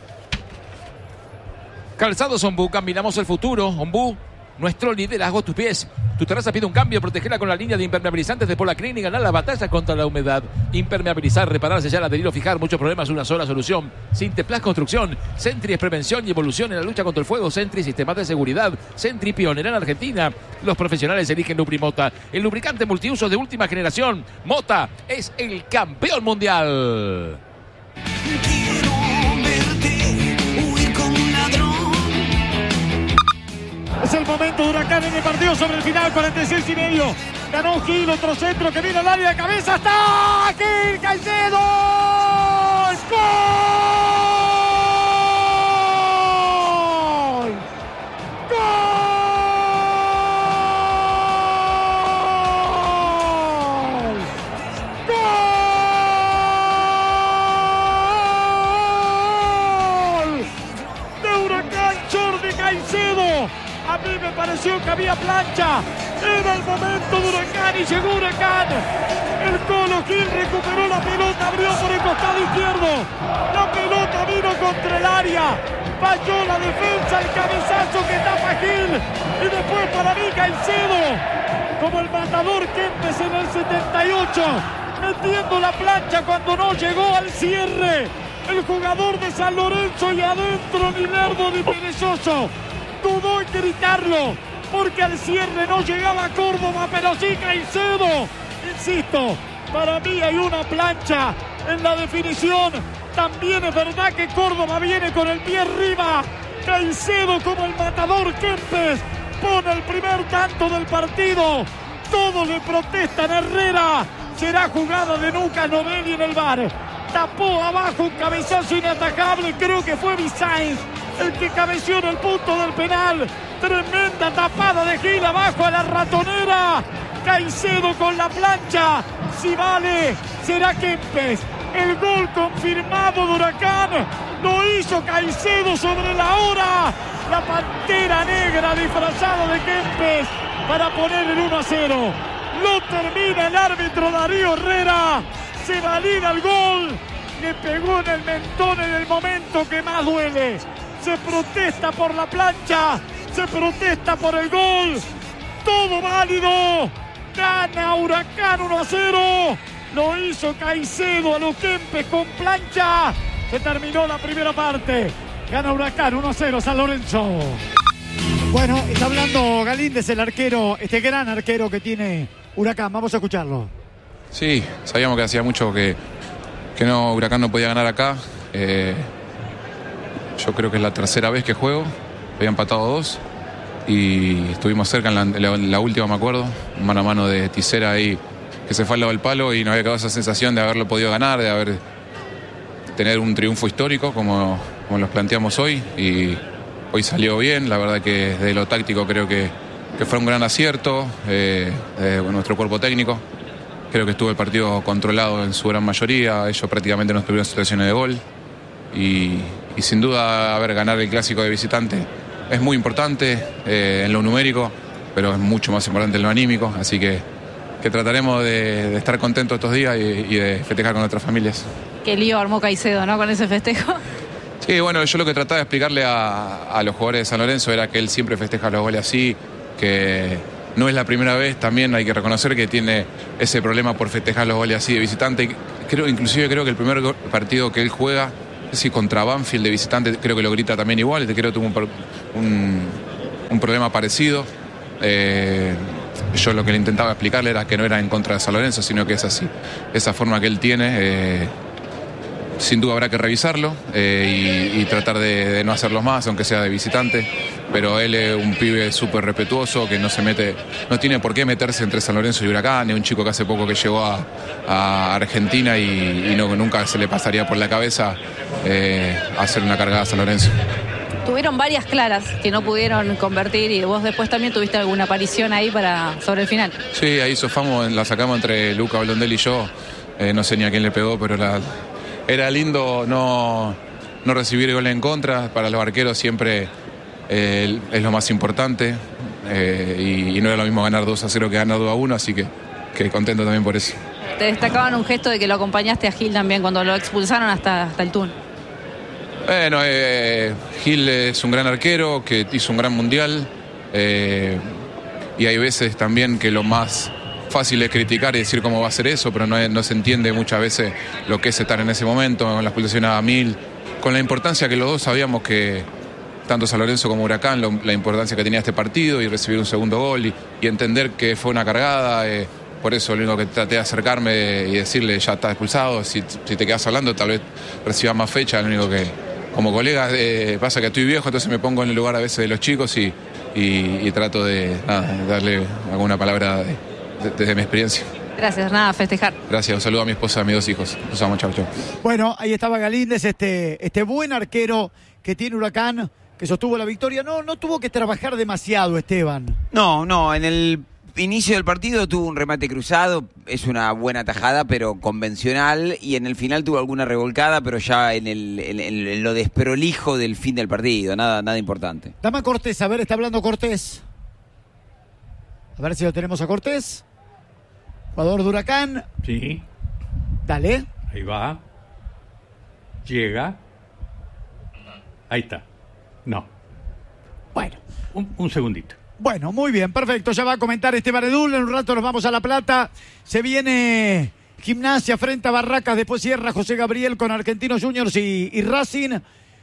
Calzados Ombú, caminamos el futuro. Ombú, nuestro liderazgo a tus pies. Tu terraza pide un cambio, protegerla con la línea de impermeabilizantes de Polaclin y ganar la batalla contra la humedad. Impermeabilizar, reparar, sellar, adherir o fijar muchos problemas, una sola solución. Sinteplas Construcción. Sentry es prevención y evolución en la lucha contra el fuego. Sentry, sistemas de seguridad. Sentry, pionera en Argentina. Los profesionales eligen Luprimota, el lubricante multiuso de última generación. Mota es el campeón mundial. Es el momento de Huracán en el partido sobre el final, cuarenta y seis y medio. Ganó Gil, otro centro que viene al área de cabeza. ¡Está Gil Caicedo! ¡Gol! ¡Gol! ¡Gol! De Huracán, Jordi Caicedo. A mí me pareció que había plancha. Era el momento de Huracán y llegó Huracán. El Colo Gil recuperó la pelota, abrió por el costado izquierdo. La pelota vino contra el área. Falló la defensa, el cabezazo que tapa Gil. Y después para mí Caicedo, como el matador Kempes en el setenta y ocho, metiendo la plancha cuando no llegó al cierre. El jugador de San Lorenzo y adentro ni lerdo ni perezoso. Dudó en gritarlo, porque al cierre no llegaba Córdoba, pero sí Caicedo. Insisto, para mí hay una plancha en la definición. También es verdad que Córdoba viene con el pie arriba. Caicedo, como el matador Kempes, pone el primer tanto del partido. Todos le protestan a Herrera. Será jugada de nuca Novelli en el V A R. Tapó abajo un cabezazo inatajable, creo que fue Bizanz el que cabeció en el punto del penal. Tremenda tapada de Gil abajo a la ratonera. Caicedo con la plancha. Si vale, será Kempes. El gol confirmado de Huracán lo hizo Caicedo sobre la hora. La pantera negra disfrazada de Kempes para poner el uno a cero. Lo termina el árbitro Darío Herrera. Se valida el gol. Le pegó en el mentón en el momento que más duele. Se protesta por la plancha, se protesta por el gol. Todo válido. Gana Huracán uno a cero. Lo hizo Caicedo a los Kempes con plancha. Se terminó la primera parte. Gana Huracán uno a cero San Lorenzo. Bueno, está hablando Galíndez, el arquero, este gran arquero que tiene Huracán. Vamos a escucharlo. Sí, sabíamos que hacía mucho que, que no, Huracán no podía ganar acá. Eh, Yo creo que es la tercera vez que juego. Había empatado dos y estuvimos cerca en la, en la, en la última, me acuerdo. Mano a mano de Tisera ahí, que se fue al lado del palo y nos había quedado esa sensación de haberlo podido ganar, de haber tener un triunfo histórico como, como los planteamos hoy. Y hoy salió bien. La verdad que desde lo táctico creo que, que fue un gran acierto eh, de nuestro cuerpo técnico. Creo que estuvo el partido controlado en su gran mayoría. Ellos prácticamente no tuvieron situaciones de gol. Y, y sin duda, a ver, ganar el clásico de visitante es muy importante eh, en lo numérico, pero es mucho más importante en lo anímico. Así que que trataremos de, de estar contentos estos días y, y de festejar con nuestras familias. Qué lío armó Caicedo, ¿no? Con ese festejo. Sí, bueno, yo lo que trataba de explicarle a, a los jugadores de San Lorenzo era que él siempre festeja los goles así, que no es la primera vez, también hay que reconocer que tiene ese problema por festejar los goles así de visitante. Creo, inclusive creo que el primer partido que él juega, sí, contra Banfield de visitante, creo que lo grita también igual, creo que tuvo un, un, un problema parecido. Eh, yo lo que le intentaba explicarle era que no era en contra de San Lorenzo, sino que es así, esa forma que él tiene. Eh, sin duda habrá que revisarlo eh, y, y tratar de, de no hacerlo más, aunque sea de visitante, pero él es un pibe súper respetuoso, que no se mete, no tiene por qué meterse entre San Lorenzo y Huracán. Es un chico que hace poco que llegó a, a Argentina y, y no, nunca se le pasaría por la cabeza eh, hacer una cargada a San Lorenzo. Tuvieron varias claras que no pudieron convertir y vos después también tuviste alguna aparición ahí para sobre el final. Sí, ahí sofamos, la sacamos entre Luca Blondelli y yo, eh, no sé ni a quién le pegó, pero la... Era lindo no, no recibir gol en contra. Para los arqueros siempre eh, es lo más importante eh, y, y no era lo mismo ganar dos a cero que ganar dos a uno, así que, que contento también por eso. Te destacaban un gesto de que lo acompañaste a Gil también cuando lo expulsaron hasta, hasta el túnel. Bueno, eh, Gil es un gran arquero que hizo un gran mundial eh, y hay veces también que lo más fácil es criticar y decir cómo va a ser eso, pero no, no se entiende muchas veces lo que es estar en ese momento, con la expulsión a mil, con la importancia que los dos sabíamos que, tanto San Lorenzo como Huracán, lo, la importancia que tenía este partido y recibir un segundo gol y, y entender que fue una cargada. Eh, por eso lo único que traté de acercarme y decirle, ya está expulsado, si, si te quedas hablando tal vez recibas más fecha. Lo único que, como colega, eh, pasa que estoy viejo, entonces me pongo en el lugar a veces de los chicos y, y, y trato de nada, darle alguna palabra de, desde mi experiencia. Gracias, nada, festejar. Gracias, un saludo a mi esposa y a mis dos hijos. Los amo, chau, chau. Bueno, ahí estaba Galíndez, este, este buen arquero que tiene Huracán, que sostuvo la victoria. No, no tuvo que trabajar demasiado, Esteban. No, no, en el inicio del partido tuvo un remate cruzado, es una buena tajada, pero convencional, y en el final tuvo alguna revolcada, pero ya en, el, en, en lo desprolijo del fin del partido, nada, nada importante. Dame Cortés, a ver, está hablando Cortés. A ver si lo tenemos a Cortés. Jugador de Huracán. Sí. Dale. Ahí va. Llega. Ahí está. No. Bueno. Un, un segundito. Bueno, muy bien, perfecto. Ya va a comentar Esteban Edul. En un rato nos vamos a La Plata. Se viene Gimnasia frente a Barracas. Después cierra José Gabriel con Argentinos Juniors y, y Racing.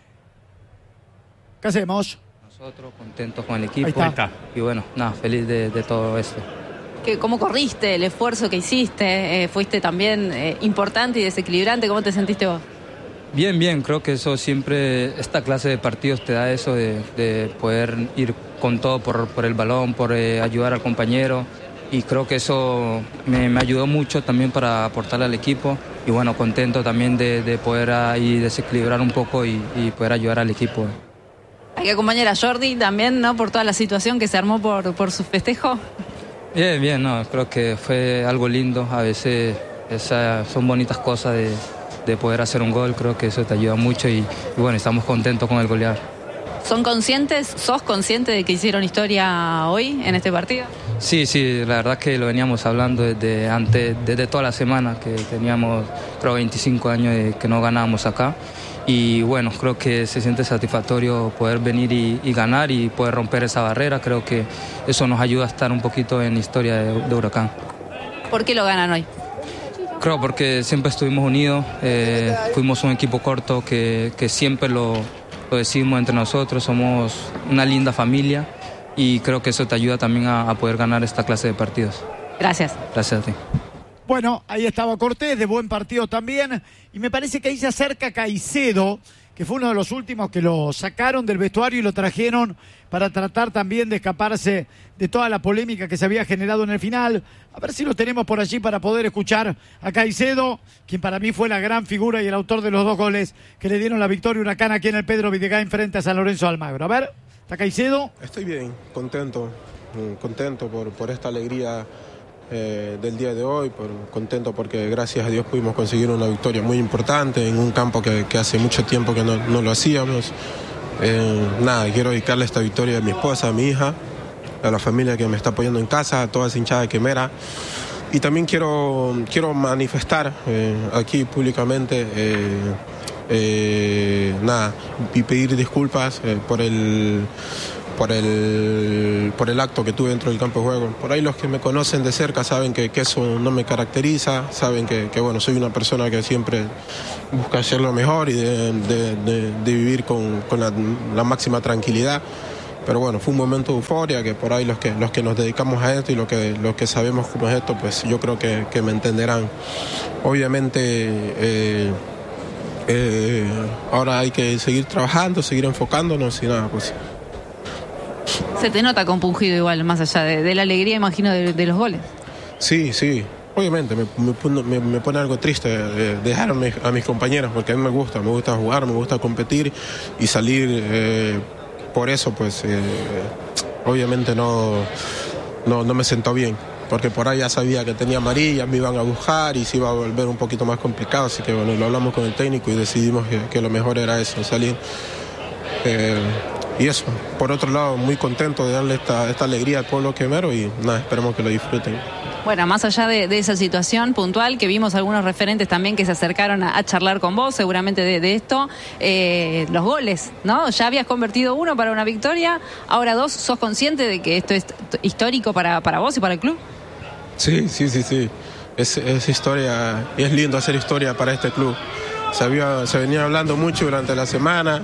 ¿Qué hacemos? Nosotros contentos con el equipo. Ahí está. Ahí está. Y bueno, nada, feliz de, de todo esto. ¿Qué, ¿Cómo corriste? El esfuerzo que hiciste. Eh, fuiste también eh, importante y desequilibrante. ¿Cómo te sentiste vos? Bien, bien. Creo que eso siempre, esta clase de partidos te da eso de, de poder ir con todo por, por el balón, por eh, ayudar al compañero. Y creo que eso me, me ayudó mucho también para aportarle al equipo. Y bueno, contento también de, de poder ahí desequilibrar un poco y, y poder ayudar al equipo. Hay que acompañar a Jordi también, ¿no? Por toda la situación que se armó por, por su festejo. Bien, bien, no, creo que fue algo lindo. A veces esas son bonitas cosas de, de poder hacer un gol. Creo que eso te ayuda mucho y, y bueno, estamos contentos con el golear. ¿Son conscientes? ¿Sos consciente de que hicieron historia hoy en este partido? Sí, sí, la verdad que lo veníamos hablando desde antes, desde toda la semana, que teníamos creo veinticinco años de que no ganábamos acá. Y bueno, creo que se siente satisfactorio poder venir y, y ganar y poder romper esa barrera. Creo que eso nos ayuda a estar un poquito en la historia de, de Huracán. ¿Por qué lo ganan hoy? Creo porque siempre estuvimos unidos, eh, fuimos un equipo corto que, que siempre lo, lo decimos entre nosotros, somos una linda familia y creo que eso te ayuda también a, a poder ganar esta clase de partidos. Gracias. Gracias a ti. Bueno, ahí estaba Cortés, de buen partido también. Y me parece que ahí se acerca Caicedo, que fue uno de los últimos que lo sacaron del vestuario y lo trajeron para tratar también de escaparse de toda la polémica que se había generado en el final. A ver si lo tenemos por allí para poder escuchar a Caicedo, quien para mí fue la gran figura y el autor de los dos goles que le dieron la victoria Huracán aquí en el Pedro Videgain frente a San Lorenzo Almagro. A ver, ¿está Caicedo? Estoy bien, contento, contento por, por esta alegría Eh, del día de hoy, por, contento porque gracias a Dios pudimos conseguir una victoria muy importante en un campo que, que hace mucho tiempo que no, no lo hacíamos. Eh, nada, quiero dedicarle esta victoria a mi esposa, a mi hija, a la familia que me está apoyando en casa, a toda esa hinchada de Quemera. y también quiero, quiero manifestar eh, aquí públicamente eh, eh, nada, y pedir disculpas eh, por el por el por el acto que tuve dentro del campo de juego. Por ahí los que me conocen de cerca saben que, que eso no me caracteriza, saben que, que bueno, soy una persona que siempre busca hacer lo mejor y de, de, de, de vivir con, con la, la máxima tranquilidad. Pero bueno, fue un momento de euforia que por ahí los que los que nos dedicamos a esto y los que, los que sabemos cómo es esto, pues yo creo que, que me entenderán. Obviamente eh, eh, ahora hay que seguir trabajando, seguir enfocándonos y nada, pues. Se te nota compungido igual, más allá de, de la alegría, imagino, de, de los goles. Sí, sí. Obviamente me, me, me, me pone algo triste eh, dejar a mis, a mis compañeros, porque a mí me gusta, me gusta jugar, me gusta competir y salir. Eh, por eso, pues, eh, obviamente no, no, no me sentó bien, porque por ahí ya sabía que tenía amarilla, me iban a buscar y se iba a volver un poquito más complicado, así que bueno, lo hablamos con el técnico y decidimos que, que lo mejor era eso, salir. Eh, Y eso, por otro lado, muy contento de darle esta, esta alegría al pueblo quemero y nada, esperemos que lo disfruten. Bueno, más allá de, de esa situación puntual, que vimos algunos referentes también que se acercaron a, a charlar con vos, seguramente de, de esto, eh, los goles, ¿no? Ya habías convertido uno para una victoria, ahora dos. ¿Sos consciente de que esto es histórico para, para vos y para el club? Sí, sí, sí, sí. Es, es historia, y es lindo hacer historia para este club. Se, había, se venía hablando mucho durante la semana.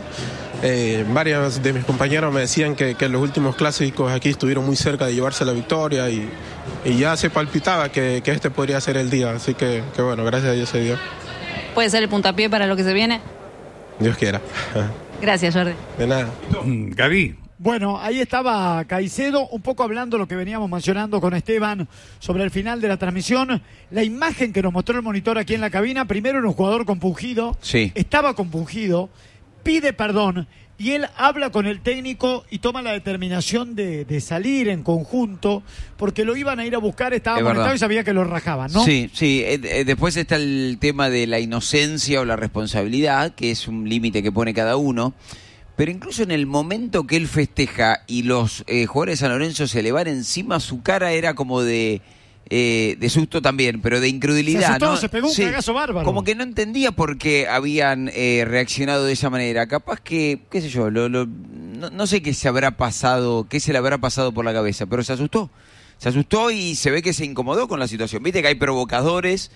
Eh, varios de mis compañeros me decían que, que los últimos clásicos aquí estuvieron muy cerca de llevarse la victoria y, y ya se palpitaba que, que este podría ser el día, así que, que bueno, gracias a Dios se dio. ¿Puede ser el puntapié para lo que se viene? Dios quiera. Gracias, Jordi. De nada. Gaby. Bueno, ahí estaba Caicedo, un poco hablando lo que veníamos mencionando con Esteban sobre el final de la transmisión. La imagen que nos mostró el monitor aquí en la cabina, primero era un jugador compungido, sí. Estaba compungido, pide perdón y él habla con el técnico y toma la determinación de, de salir en conjunto porque lo iban a ir a buscar, estaba conectado y sabía que lo rajaban, ¿no? Sí, sí. Eh, eh, después está el tema de la inocencia o la responsabilidad, que es un límite que pone cada uno. Pero incluso en el momento que él festeja y los eh, jugadores de San Lorenzo se le van encima, su cara era como de... Eh, de susto también, pero de incredulidad. Se asustó, ¿no? se pegó un sí, cagazo bárbaro. Como que no entendía por qué habían eh, reaccionado de esa manera. Capaz que, qué sé yo, lo, lo, no, no sé qué se habrá pasado, qué se le habrá pasado por la cabeza, pero se asustó. Se asustó y se ve que se incomodó con la situación. Viste que hay provocadores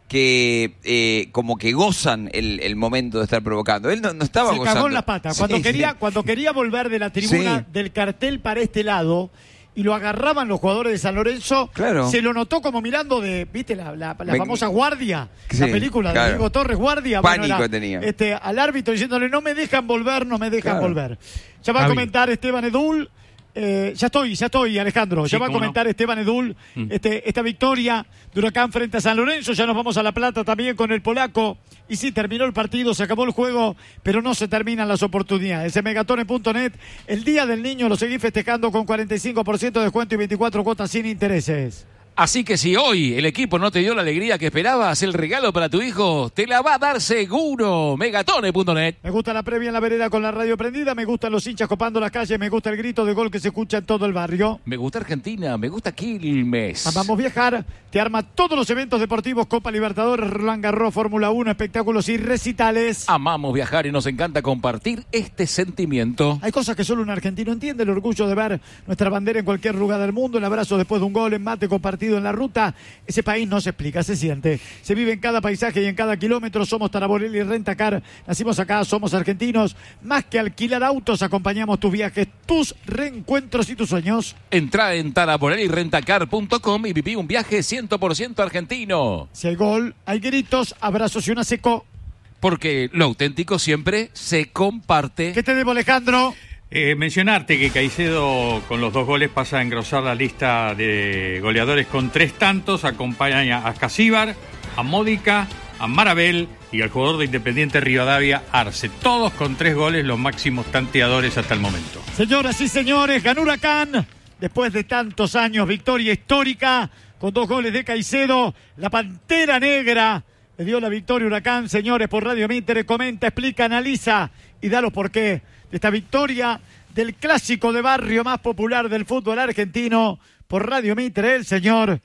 que eh, como que gozan el, el momento de estar provocando. Él no, no estaba se gozando. Se cagó en las patas. Cuando, sí, quería, sí. cuando quería volver de la tribuna sí. del cartel para este lado y lo agarraban los jugadores de San Lorenzo, claro. Se lo notó como mirando de, ¿viste? La, la, la Me... famosa Guardia, sí, la película claro. de Diego Torres, Guardia. Pánico bueno, era, tenía. Este, al árbitro diciéndole, no me dejan volver, no me dejan claro. volver. Ya va a, a comentar Esteban Edul. Eh, ya estoy, ya estoy, Alejandro. Sí, ya va a comentar no. Esteban Edul mm. este, esta victoria de Huracán frente a San Lorenzo. Ya nos vamos a La Plata también con el polaco. Y sí, terminó el partido, se acabó el juego, pero no se terminan las oportunidades. En megatone punto net, el Día del Niño lo seguí festejando con cuarenta y cinco por ciento de descuento y veinticuatro cuotas sin intereses. Así que si hoy el equipo no te dio la alegría que esperabas, el regalo para tu hijo te la va a dar seguro. megatone punto net. Me gusta la previa en la vereda con la radio prendida, me gustan los hinchas copando las calles, me gusta el grito de gol que se escucha en todo el barrio. Me gusta Argentina, me gusta Quilmes. Amamos viajar, te arma todos los eventos deportivos, Copa Libertadores, Roland Garros, Fórmula uno, espectáculos y recitales. Amamos viajar y nos encanta compartir este sentimiento. Hay cosas que solo un argentino entiende, el orgullo de ver nuestra bandera en cualquier lugar del mundo, el abrazo después de un gol, en mate compartido en la ruta. Ese país no se explica, se siente. Se vive en cada paisaje y en cada kilómetro. Somos Taraborelli Rentacar. Nacimos acá, somos argentinos. Más que alquilar autos, acompañamos tus viajes, tus reencuentros y tus sueños. Entra en taraborelli rentacar punto com y viví un viaje cien por ciento argentino. Si hay gol, hay gritos, abrazos y una seco. Porque lo auténtico siempre se comparte. ¿Qué te debo, Alejandro? Eh, mencionarte que Caicedo con los dos goles pasa a engrosar la lista de goleadores con tres tantos, acompaña a Casíbar, a Módica, a Marabel y al jugador de Independiente Rivadavia, Arce. Todos con tres goles, los máximos tanteadores hasta el momento. Señoras y señores, ganó Huracán. Después de tantos años, victoria histórica con dos goles de Caicedo. La Pantera Negra le dio la victoria a Huracán. Señores, por Radio Mitre, comenta, explica, analiza y da los porqué de esta victoria del clásico de barrio más popular del fútbol argentino. Por Radio Mitre, el señor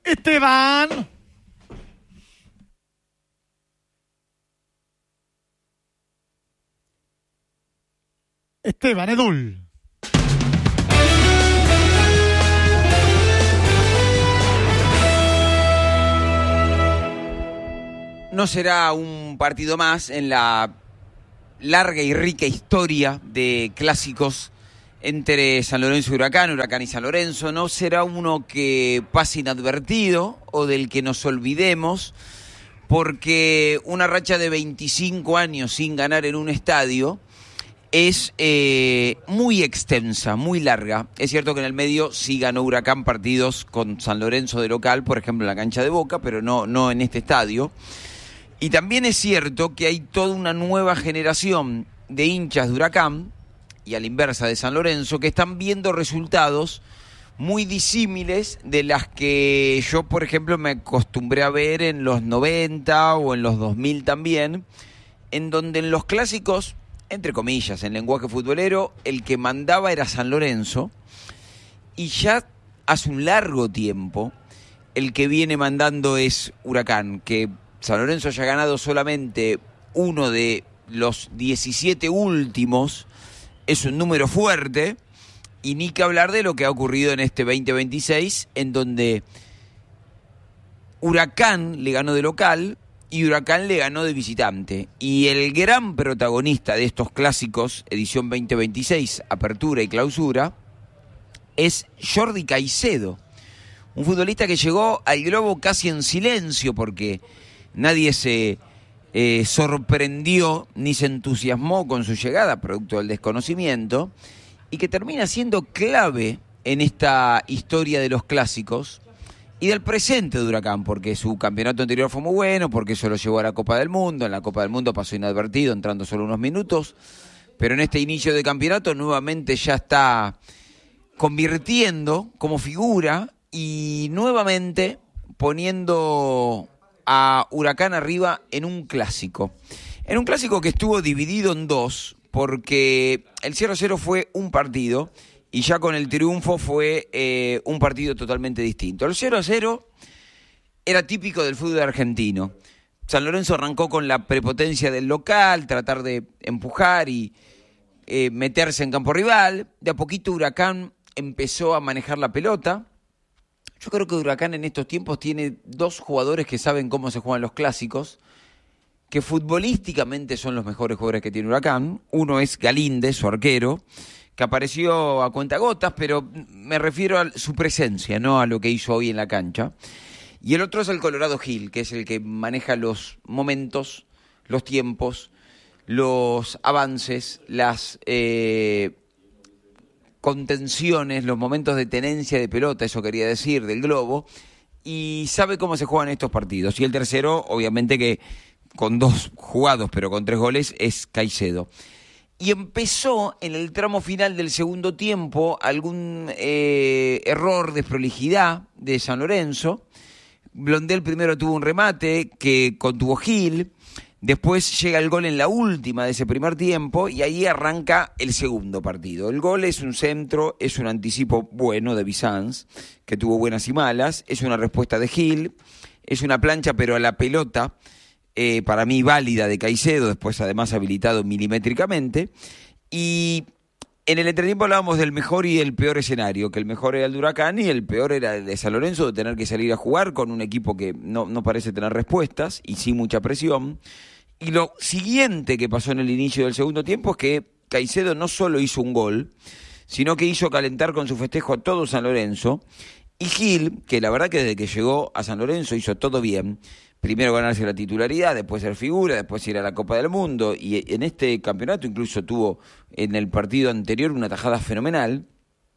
Esteban. Esteban Edul. No será un partido más en la larga y rica historia de clásicos entre San Lorenzo y Huracán, Huracán y San Lorenzo. No será uno que pase inadvertido o del que nos olvidemos, porque una racha de veinticinco años sin ganar en un estadio es eh, muy extensa, muy larga. Es cierto que en el medio sí ganó Huracán partidos con San Lorenzo de local, por ejemplo en la cancha de Boca, pero no, no en este estadio. Y también es cierto que hay toda una nueva generación de hinchas de Huracán, y a la inversa de San Lorenzo, que están viendo resultados muy disímiles de las que yo, por ejemplo, me acostumbré a ver en los noventa o en los dos mil también, en donde en los clásicos, entre comillas, en lenguaje futbolero, el que mandaba era San Lorenzo, y ya hace un largo tiempo el que viene mandando es Huracán, que San Lorenzo haya ganado solamente uno de los diecisiete últimos es un número fuerte, y ni que hablar de lo que ha ocurrido en este veinte veintiséis, en donde Huracán le ganó de local y Huracán le ganó de visitante. Y el gran protagonista de estos clásicos, edición veinte veintiséis, apertura y clausura, es Jordi Caicedo, un futbolista que llegó al globo casi en silencio, porque nadie se eh, sorprendió ni se entusiasmó con su llegada, producto del desconocimiento, y que termina siendo clave en esta historia de los clásicos y del presente de Huracán, porque su campeonato anterior fue muy bueno, porque eso lo llevó a la Copa del Mundo. En la Copa del Mundo pasó inadvertido, entrando solo unos minutos, pero en este inicio de campeonato nuevamente ya está convirtiendo como figura y nuevamente poniendo a Huracán arriba en un clásico. En un clásico que estuvo dividido en dos, porque el cero a cero fue un partido y ya con el triunfo fue eh, un partido totalmente distinto. El cero a cero era típico del fútbol argentino. San Lorenzo arrancó con la prepotencia del local, tratar de empujar y eh, meterse en campo rival. De a poquito Huracán empezó a manejar la pelota. Yo creo que Huracán en estos tiempos tiene dos jugadores que saben cómo se juegan los clásicos, que futbolísticamente son los mejores jugadores que tiene Huracán. Uno es Galíndez, su arquero, que apareció a cuentagotas, pero me refiero a su presencia, no a lo que hizo hoy en la cancha. Y el otro es el Colorado Gil, que es el que maneja los momentos, los tiempos, los avances, las eh, contenciones, los momentos de tenencia de pelota, eso quería decir, del globo, y sabe cómo se juegan estos partidos. Y el tercero, obviamente que con dos jugados, pero con tres goles, es Caicedo. Y empezó en el tramo final del segundo tiempo algún eh, error, desprolijidad de San Lorenzo. Blondel primero tuvo un remate que contuvo Gil. Después llega el gol en la última de ese primer tiempo y ahí arranca el segundo partido. El gol es un centro, es un anticipo bueno de Bizanz, que tuvo buenas y malas. Es una respuesta de Gil, es una plancha pero a la pelota, eh, para mí válida, de Caicedo, después además habilitado milimétricamente. Y en el entretiempo hablábamos del mejor y el peor escenario, que el mejor era el de Huracán y el peor era el de San Lorenzo, de tener que salir a jugar con un equipo que no, no parece tener respuestas y sí mucha presión. Y lo siguiente que pasó en el inicio del segundo tiempo es que Caicedo no solo hizo un gol, sino que hizo calentar con su festejo a todo San Lorenzo. Y Gil, que la verdad que desde que llegó a San Lorenzo hizo todo bien. Primero ganarse la titularidad, después ser figura, después ir a la Copa del Mundo. Y en este campeonato incluso tuvo en el partido anterior una tajada fenomenal.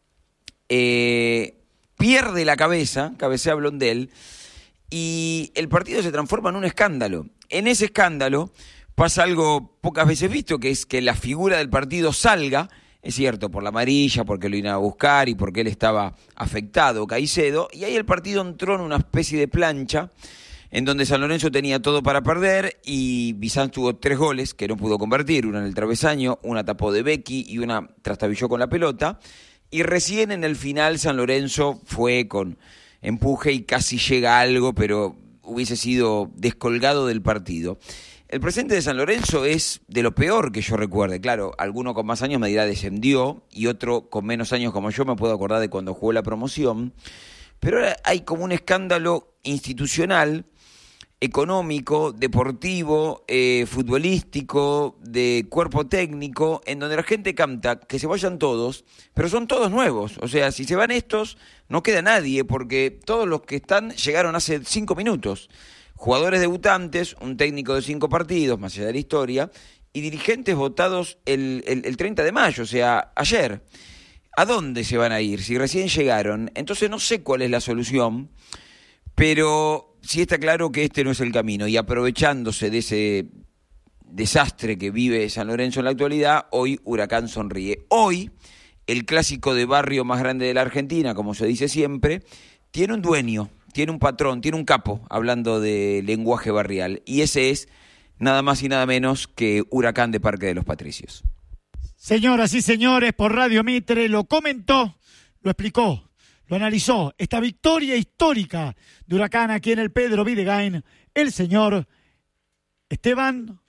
Eh, pierde la cabeza, cabecea Blondel, y el partido se transforma en un escándalo. En ese escándalo pasa algo pocas veces visto, que es que la figura del partido salga, es cierto, por la amarilla, porque lo iban a buscar y porque él estaba afectado, Caicedo, y ahí el partido entró en una especie de plancha, en donde San Lorenzo tenía todo para perder y Bizanz tuvo tres goles que no pudo convertir, una en el travesaño, una tapó de Becky y una trastabilló con la pelota, y recién en el final San Lorenzo fue con empuje y casi llega a algo, pero hubiese sido descolgado del partido. El presente de San Lorenzo es de lo peor que yo recuerde. Claro, alguno con más años me dirá descendió y otro con menos años como yo me puedo acordar de cuando jugó la promoción. Pero ahora hay como un escándalo institucional, económico, deportivo, eh, futbolístico, de cuerpo técnico, en donde la gente canta que se vayan todos, pero son todos nuevos. O sea, si se van estos, no queda nadie, porque todos los que están llegaron hace cinco minutos. Jugadores debutantes, un técnico de cinco partidos, más allá de la historia, y dirigentes votados el, el, el treinta de mayo, o sea, ayer. ¿A dónde se van a ir? Si recién llegaron. Entonces no sé cuál es la solución, pero sí está claro que este no es el camino. Y aprovechándose de ese desastre que vive San Lorenzo en la actualidad, hoy Huracán sonríe. Hoy, el clásico de barrio más grande de la Argentina, como se dice siempre, tiene un dueño. Tiene un patrón, tiene un capo, hablando de lenguaje barrial. Y ese es nada más y nada menos que Huracán de Parque de los Patricios. Señoras y señores, por Radio Mitre lo comentó, lo explicó, lo analizó. Esta victoria histórica de Huracán aquí en el Pedro Videgain, el señor Esteban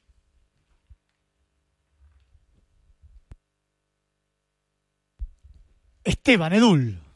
Esteban Edul.